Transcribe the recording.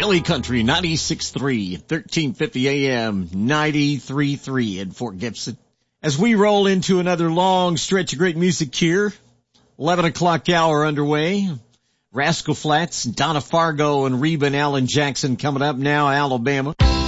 Philly Country 96.3, 1350 AM, 93.3 in Fort Gibson. As we roll into another long stretch of great music here, 11 o'clock hour underway. Rascal Flatts, Donna Fargo, and Reba and Alan Jackson coming up now, Alabama.